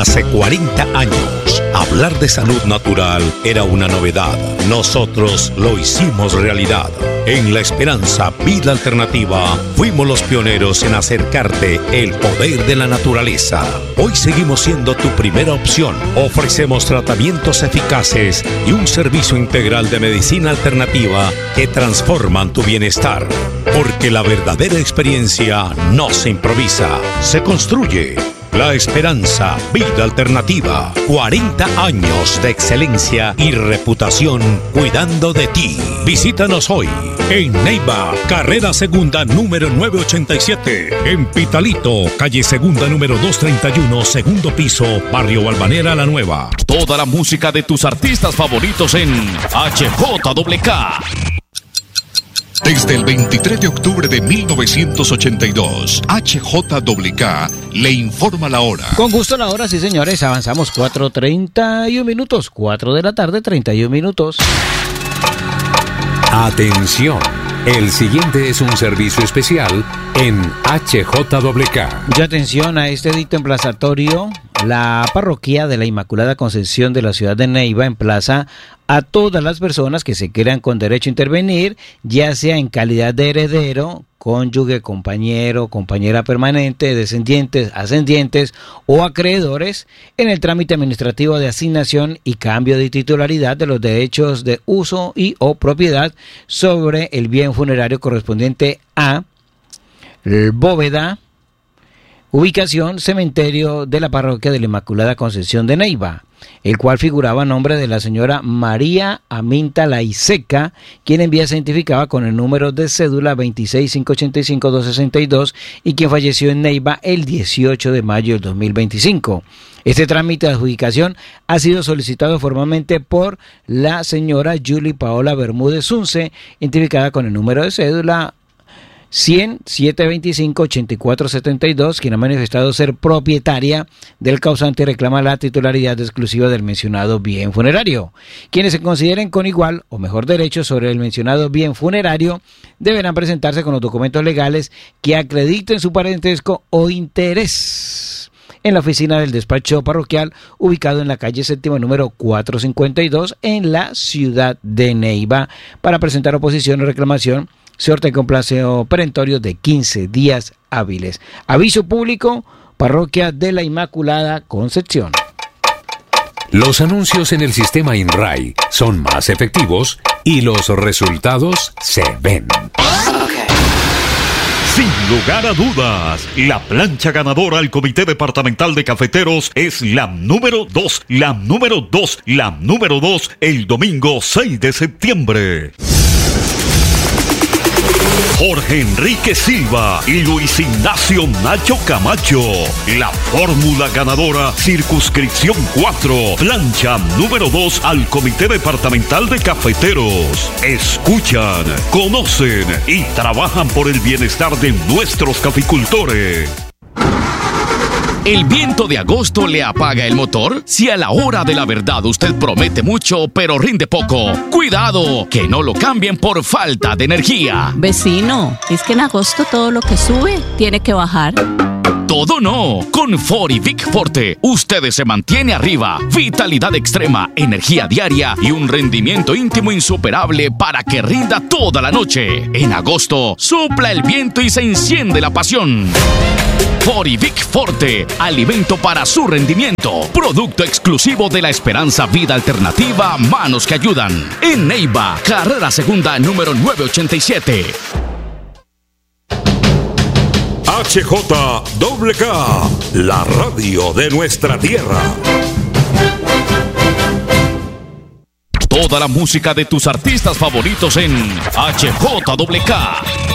Hace 40 años, hablar de salud natural era una novedad. Nosotros lo hicimos realidad. En La Esperanza Vida Alternativa, fuimos los pioneros en acercarte el poder de la naturaleza. Hoy seguimos siendo tu primera opción. Ofrecemos tratamientos eficaces y un servicio integral de medicina alternativa que transforman tu bienestar. Porque la verdadera experiencia no se improvisa, se construye. La Esperanza Vida Alternativa. 40 años de excelencia y reputación cuidando de ti. Visítanos hoy en Neiva, carrera segunda número 987. En Pitalito, calle segunda número 231, segundo piso, barrio Balvanera La Nueva. Toda la música de tus artistas favoritos en HJWK. Desde el 23 de octubre de 1982, HJWK le informa la hora. Con gusto la hora, sí señores, avanzamos 4:31 minutos, 4 de la tarde, 31 minutos. Atención, el siguiente es un servicio especial en HJWK. Mucha atención a este dicto emplazatorio. La parroquia de la Inmaculada Concepción de la ciudad de Neiva emplaza a todas las personas que se crean con derecho a intervenir, ya sea en calidad de heredero, cónyuge, compañero, compañera permanente, descendientes, ascendientes o acreedores, en el trámite administrativo de asignación y cambio de titularidad de los derechos de uso y o propiedad sobre el bien funerario correspondiente a bóveda, ubicación, cementerio de la parroquia de la Inmaculada Concepción de Neiva, el cual figuraba a nombre de la señora María Aminta Laiseca, quien en vía se identificaba con el número de cédula 26585262 y quien falleció en Neiva el 18 de mayo del 2025. Este trámite de adjudicación ha sido solicitado formalmente por la señora Julie Paola Bermúdez Zunce, identificada con el número de cédula 100-725-8472, quien ha manifestado ser propietaria del causante y reclama la titularidad exclusiva del mencionado bien funerario. Quienes se consideren con igual o mejor derecho sobre el mencionado bien funerario deberán presentarse con los documentos legales que acrediten su parentesco o interés en la oficina del despacho parroquial ubicado en la calle séptima número 452 en la ciudad de Neiva. Para presentar oposición o reclamación se ordenó un plazo perentorio de 15 días hábiles. Aviso público, Parroquia de la Inmaculada Concepción. Los anuncios en el sistema INRAI son más efectivos y los resultados se ven. Sin lugar a dudas, la plancha ganadora al Comité Departamental de Cafeteros es la número 2, el domingo 6 de septiembre. Jorge Enrique Silva y Luis Ignacio Nacho Camacho. La fórmula ganadora, circunscripción 4, plancha número 2 al Comité Departamental de Cafeteros. Escuchan, conocen y trabajan por el bienestar de nuestros caficultores. ¿El viento de agosto le apaga el motor? Si a la hora de la verdad usted promete mucho, pero rinde poco, ¡cuidado! Que no lo cambien por falta de energía. Vecino, es que en agosto todo lo que sube tiene que bajar. Todo no. Con Forivic Forte, usted se mantiene arriba. Vitalidad extrema, energía diaria y un rendimiento íntimo insuperable para que rinda toda la noche. En agosto, sopla el viento y se enciende la pasión. Forivic Forte, alimento para su rendimiento. Producto exclusivo de La Esperanza Vida Alternativa, manos que ayudan. En Neiva, carrera segunda número 987. HJWK, la radio de nuestra tierra. Toda la música de tus artistas favoritos en HJWK.